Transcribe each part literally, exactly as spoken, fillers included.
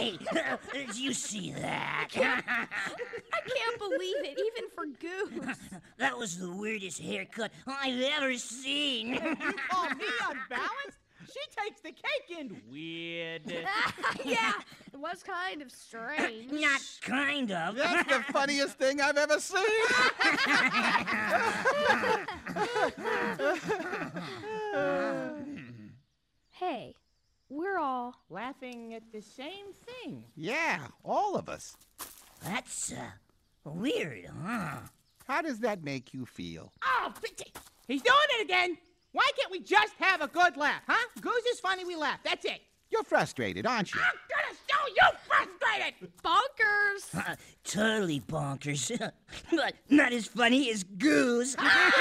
Hey, did you see that? I can't believe it, even for Goose. That was the weirdest haircut I've ever seen. You call me unbalanced? She takes the cake in weird. Yeah, it was kind of strange. Not kind of. That's the funniest thing I've ever seen. Hey, we're all... Laughing at the same thing. Yeah, all of us. That's, uh, weird, huh? How does that make you feel? Oh, he's doing it again. Why can't we just have a good laugh, huh? Goose is funny, we laugh. That's it. You're frustrated, aren't you? I'm gonna show you frustrated. Bonkers. Uh, totally bonkers. But not as funny as Goose.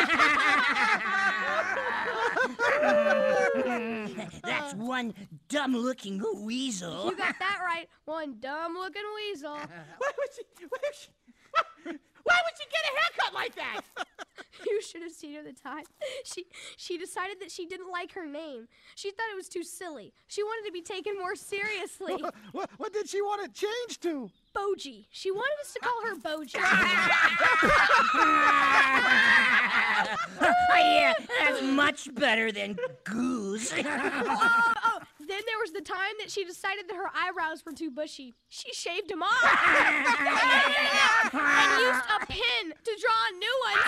That's one dumb-looking weasel. You got that right. One dumb-looking weasel. Why would she, why would she, why, why would she get a haircut like that? You should have seen her the time. She she decided that she didn't like her name. She thought it was too silly. She wanted to be taken more seriously. What, what, what did she want it changed to? Boji. She wanted us to call her Boji. Yeah, that's much better than Goose. oh, oh, then there was the time that she decided that her eyebrows were too bushy. She shaved them off. And used a pin to draw new ones.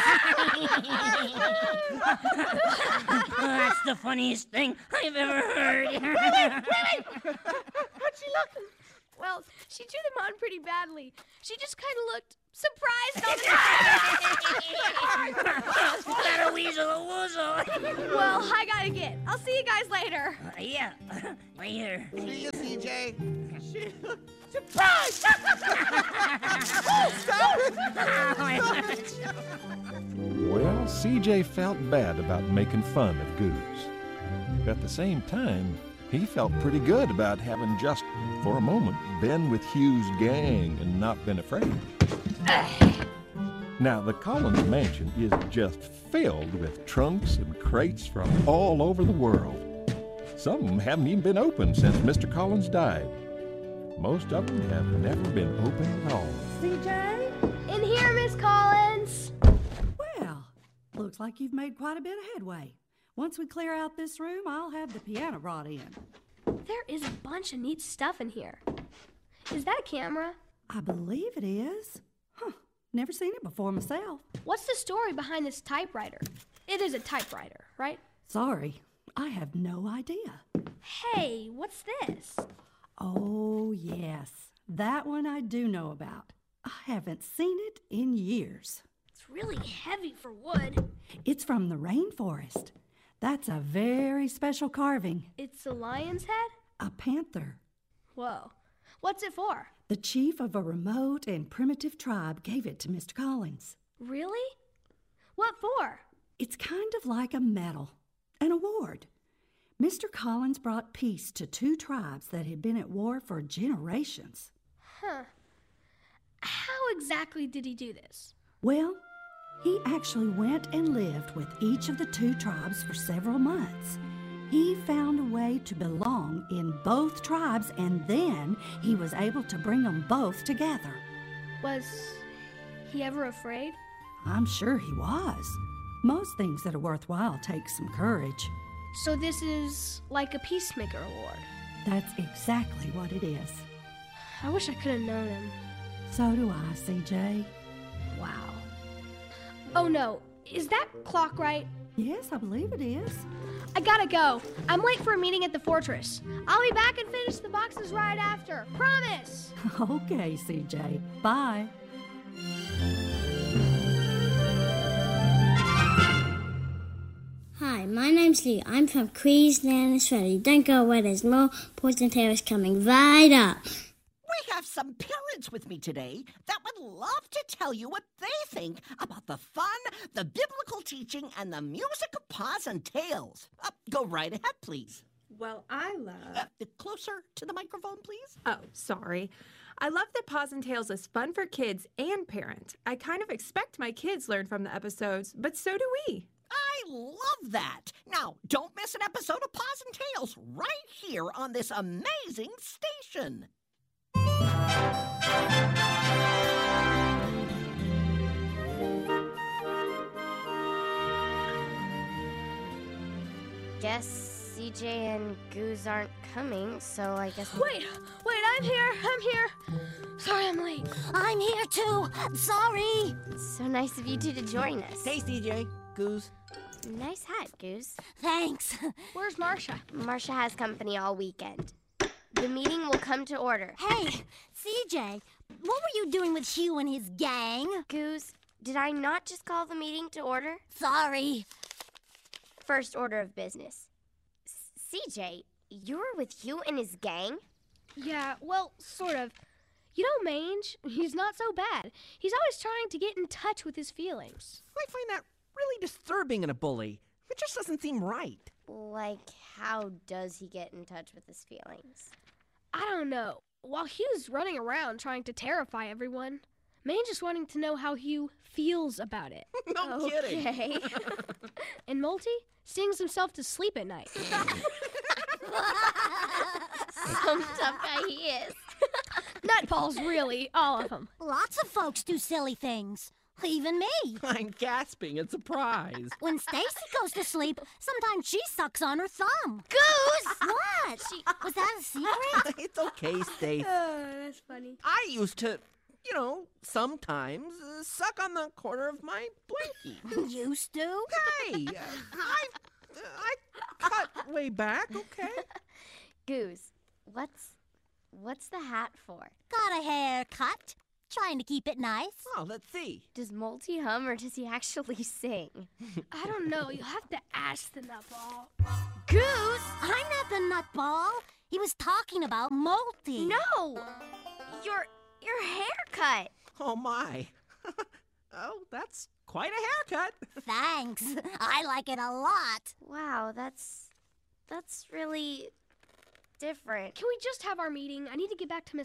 That's the funniest thing I've ever heard. Wait, wait, wait, wait. How'd she look? Well, she drew them on pretty badly. She just kind of looked surprised all the time. Not a weasel, a woozle. Well, I gotta get. I'll see you guys later. Uh, yeah, later. See you, C J. She looked surprised. Oh, stop it! Well, C J felt bad about making fun of Goose. At the same time, he felt pretty good about having just, for a moment, been with Hugh's gang and not been afraid. Now, the Collins mansion is just filled with trunks and crates from all over the world. Some of them haven't even been opened since Mister Collins died. Most of them have never been opened at all. C J? In here, Miss Collins. Well, looks like you've made quite a bit of headway. Once we clear out this room, I'll have the piano brought in. There is a bunch of neat stuff in here. Is that a camera? I believe it is. Huh, never seen it before myself. What's the story behind this typewriter? It is a typewriter, right? Sorry, I have no idea. Hey, what's this? Oh, yes, that one I do know about. I haven't seen it in years. It's really heavy for wood. It's from the rainforest. That's a very special carving. It's a lion's head? A panther. Whoa. What's it for? The chief of a remote and primitive tribe gave it to Mister Collins. Really? What for? It's kind of like a medal, an award. Mister Collins brought peace to two tribes that had been at war for generations. Huh. How exactly did he do this? Well, he actually went and lived with each of the two tribes for several months. He found a way to belong in both tribes, and then he was able to bring them both together. Was he ever afraid? I'm sure he was. Most things that are worthwhile take some courage. So this is like a peacemaker award. That's exactly what it is. I wish I could have known him. So do I, C J. Wow. Oh no, is that clock right? Yes, I believe it is. I gotta go. I'm late for a meeting at the fortress. I'll be back and finish the boxes right after. Promise! Okay, C J. Bye. Hi, my name's Lee. I'm from Queensland, Australia. Don't go away, there's more Poison Terrors coming right up. We have some parents with me today that would love to tell you what they think about the fun, the biblical teaching, and the music of Paws and Tails. Uh, go right ahead, please. Well, I love... Uh, closer to the microphone, please. Oh, sorry. I love that Paws and Tails is fun for kids and parents. I kind of expect my kids learn from the episodes, but so do we. I love that. Now, don't miss an episode of Paws and Tails right here on this amazing station. Guess C J and Goose aren't coming, so I guess... Wait, wait, I'm here, I'm here. Sorry I'm late. I'm here too. Sorry. So nice of you two to join us. Hey, C J. Goose. Nice hat, Goose. Thanks. Where's Marcia? Marcia has company all weekend. The meeting will come to order. Hey, C J, what were you doing with Hugh and his gang? Goose, did I not just call the meeting to order? Sorry. First order of business. S- C J, you were with Hugh and his gang? Yeah, well, sort of. You know Mange? He's not so bad. He's always trying to get in touch with his feelings. I find that really disturbing in a bully. It just doesn't seem right. Like, how does he get in touch with his feelings? I don't know. While Hugh's running around trying to terrify everyone, Mange is wanting to know how Hugh feels about it. No Okay. kidding. And Multi sings himself to sleep at night. Some tough guy he is. Nutballs, really, all of them. Lots of folks do silly things. Even me. I'm gasping in surprise. When Stacy goes to sleep, sometimes she sucks on her thumb. Goose! What? Was that a secret? It's okay, Stace. Oh, that's funny. I used to, you know, sometimes uh, suck on the corner of my blankie. Used to? Hey, uh, I, uh, I cut way back, okay? Goose, what's what's the hat for? Got a haircut. Trying to keep it nice. Oh, let's see. Does Multi hum or does he actually sing? I don't know. You'll have to ask the nutball. Goose! I'm not the nutball. He was talking about Multi. No! Your your haircut. Oh, my. Oh, that's quite a haircut. Thanks. I like it a lot. Wow, that's that's really different. Can we just have our meeting? I need to get back to Miss